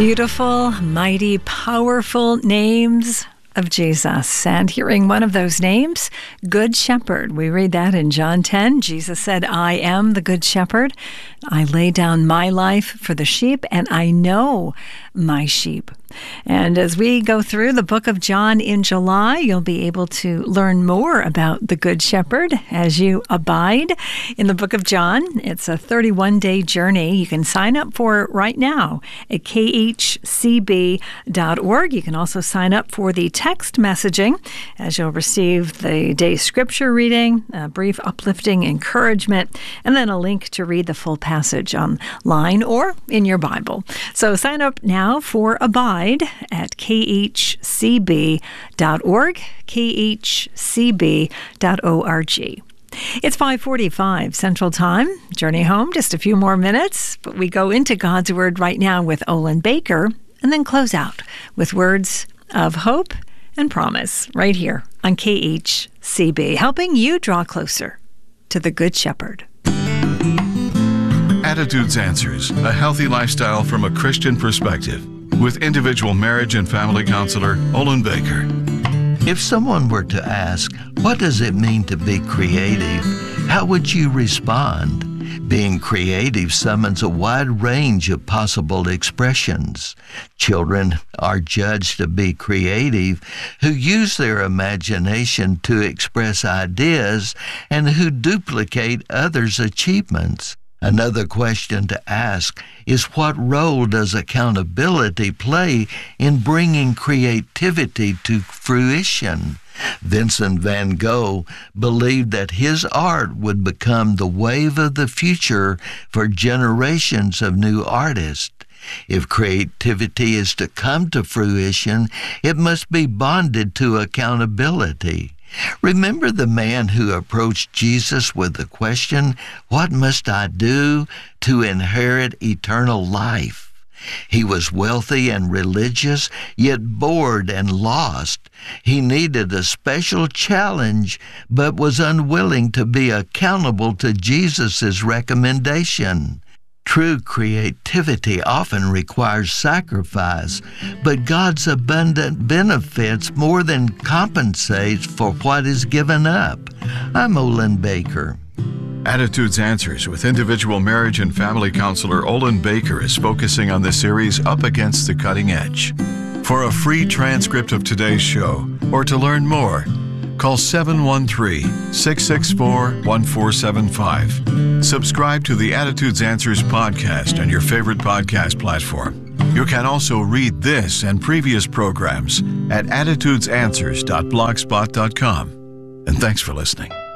Beautiful, mighty, powerful names of Jesus. And hearing one of those names, Good Shepherd. We read that in John 10. Jesus said, I am the Good Shepherd. I lay down my life for the sheep, and I know my sheep. And as we go through the book of John in July, you'll be able to learn more about the Good Shepherd as you abide in the book of John. It's a 31-day journey. You can sign up for it right now at khcb.org. You can also sign up for the text messaging as you'll receive the day's scripture reading, a brief uplifting encouragement, and then a link to read the full passage online or in your Bible. So sign up now for Abide at khcb.org, khcb.org. It's 5:45 Central Time. Journey home, just a few more minutes, but we go into God's Word right now with Olin Baker and then close out with words of hope and promise right here on KHCB, helping you draw closer to the Good Shepherd. Attitudes Answers, a healthy lifestyle from a Christian perspective, with individual marriage and family counselor Olin Baker. If someone were to ask, what does it mean to be creative? How would you respond? Being creative summons a wide range of possible expressions. Children are judged to be creative who use their imagination to express ideas and who duplicate others' achievements. Another question to ask is, what role does accountability play in bringing creativity to fruition? Vincent van Gogh believed that his art would become the wave of the future for generations of new artists. If creativity is to come to fruition, it must be bonded to accountability. Remember the man who approached Jesus with the question, what must I do to inherit eternal life? He was wealthy and religious, yet bored and lost. He needed a special challenge, but was unwilling to be accountable to Jesus' recommendation. True creativity often requires sacrifice, but God's abundant benefits more than compensates for what is given up. I'm Olin Baker. Attitudes Answers with individual marriage and family counselor Olin Baker is focusing on the series Up Against the Cutting Edge. For a free transcript of today's show or to learn more, call 713-664-1475. Subscribe to the Attitudes Answers podcast on your favorite podcast platform. You can also read this and previous programs at attitudesanswers.blogspot.com. And thanks for listening.